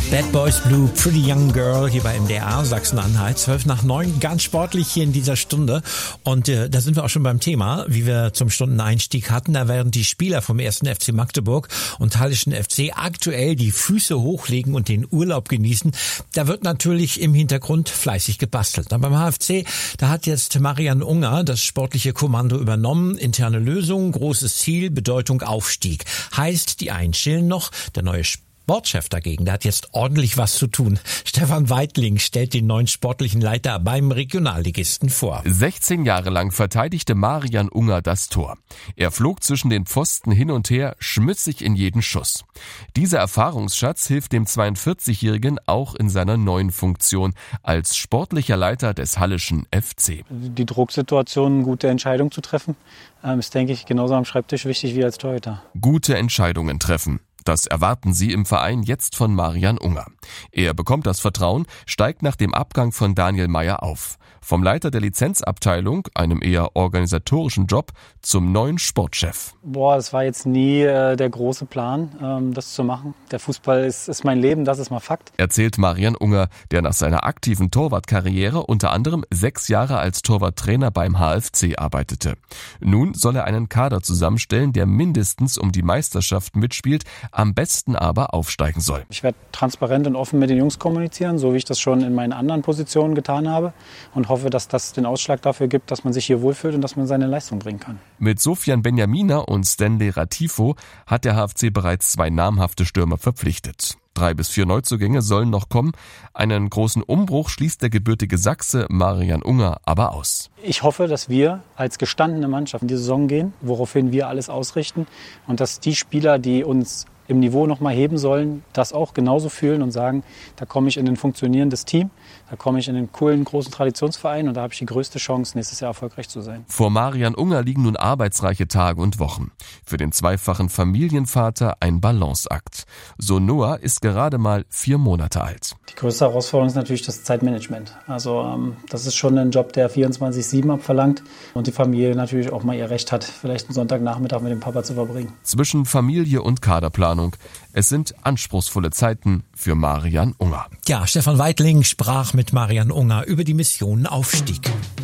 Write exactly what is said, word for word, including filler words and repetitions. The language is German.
Bad Boys Blue, Pretty Young Girl hier bei M D R Sachsen-Anhalt. Zwölf nach neun, ganz sportlich hier in dieser Stunde. Und äh, da sind wir auch schon beim Thema, wie wir zum Stundeneinstieg hatten. Da werden die Spieler vom ersten F C Magdeburg und Hallischen F C aktuell die Füße hochlegen und den Urlaub genießen. Da wird natürlich im Hintergrund fleißig gebastelt. Und beim H F C, da hat jetzt Marian Unger das sportliche Kommando übernommen. Interne Lösung, großes Ziel, Bedeutung Aufstieg. Heißt, die einen chillen noch, der neue Sportchef dagegen, der hat jetzt ordentlich was zu tun. Stefan Weitling stellt den neuen sportlichen Leiter beim Regionalligisten vor. sechzehn Jahre lang verteidigte Marian Unger das Tor. Er flog zwischen den Pfosten hin und her, schmützig in jeden Schuss. Dieser Erfahrungsschatz hilft dem zweiundvierzigjährigen auch in seiner neuen Funktion als sportlicher Leiter des Hallischen F C. Die Drucksituation, eine gute Entscheidung zu treffen, ist, denke ich, genauso am Schreibtisch wichtig wie als Torhüter. Gute Entscheidungen treffen. Das erwarten sie im Verein jetzt von Marian Unger. Er bekommt das Vertrauen, steigt nach dem Abgang von Daniel Meyer auf. Vom Leiter der Lizenzabteilung, einem eher organisatorischen Job, zum neuen Sportchef. Boah, es war jetzt nie äh, der große Plan, ähm, das zu machen. Der Fußball ist, ist mein Leben, das ist mal Fakt. Erzählt Marian Unger, der nach seiner aktiven Torwartkarriere unter anderem sechs Jahre als Torwarttrainer beim H F C arbeitete. Nun soll er einen Kader zusammenstellen, der mindestens um die Meisterschaft mitspielt, am besten aber aufsteigen soll. Ich werde transparent und offen mit den Jungs kommunizieren, so wie ich das schon in meinen anderen Positionen getan habe, und hoffe, dass das den Ausschlag dafür gibt, dass man sich hier wohlfühlt und dass man seine Leistung bringen kann. Mit Sofian Benjamina und Stanley Ratifo hat der H F C bereits zwei namhafte Stürmer verpflichtet. Drei bis vier Neuzugänge sollen noch kommen. Einen großen Umbruch schließt der gebürtige Sachse Marian Unger aber aus. Ich hoffe, dass wir als gestandene Mannschaft in die Saison gehen, woraufhin wir alles ausrichten, und dass die Spieler, die uns im Niveau noch mal heben sollen, das auch genauso fühlen und sagen, da komme ich in ein funktionierendes Team, da komme ich in einen coolen, großen Traditionsverein und da habe ich die größte Chance, nächstes Jahr erfolgreich zu sein. Vor Marian Unger liegen nun arbeitsreiche Tage und Wochen. Für den zweifachen Familienvater ein Balanceakt. So Noah ist gerade mal vier Monate alt. Die größte Herausforderung ist natürlich das Zeitmanagement. Also ähm, das ist schon ein Job, der vierundzwanzig sieben abverlangt und die Familie natürlich auch mal ihr Recht hat, vielleicht einen Sonntagnachmittag mit dem Papa zu verbringen. Zwischen Familie und Kaderplanung. Es sind anspruchsvolle Zeiten für Marian Unger. Ja, Stefan Weitling sprach mit Marian Unger über die Mission Aufstieg.